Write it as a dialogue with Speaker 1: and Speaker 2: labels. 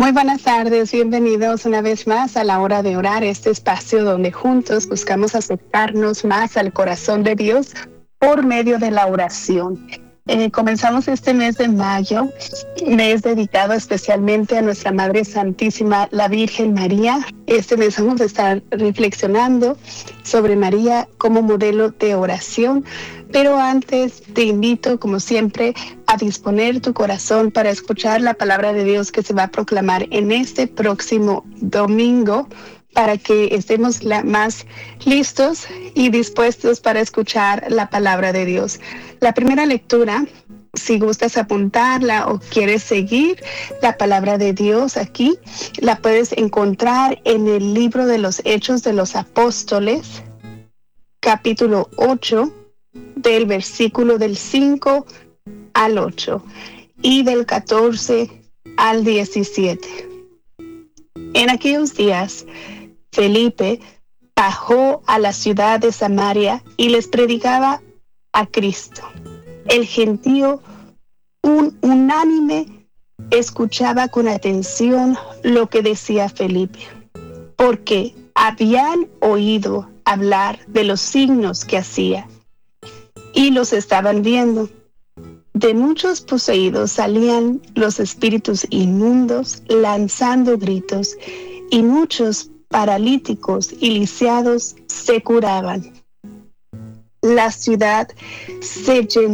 Speaker 1: Muy buenas tardes, bienvenidos una vez más a la hora de orar, este espacio donde juntos buscamos acercarnos más al corazón de Dios por medio de la oración. Comenzamos este mes de mayo, mes dedicado especialmente a nuestra Madre Santísima, la Virgen María. Este mes vamos a estar reflexionando sobre María como modelo de oración. Pero antes te invito, como siempre, a disponer tu corazón para escuchar la palabra de Dios que se va a proclamar en este próximo domingo, para que estemos más listos y dispuestos para escuchar la palabra de Dios. La primera lectura, si gustas apuntarla o quieres seguir la palabra de Dios aquí, la puedes encontrar en el libro de los Hechos de los Apóstoles, capítulo 8, del versículo del 5 al 8 y del 14 al 17. En aquellos días, Felipe bajó a la ciudad de Samaria y les predicaba a Cristo. El gentío unánime escuchaba con atención lo que decía Felipe, porque habían oído hablar de los signos que hacía y los estaban viendo. De muchos poseídos salían los espíritus inmundos lanzando gritos, y muchos paralíticos y lisiados se curaban. La ciudad se llenó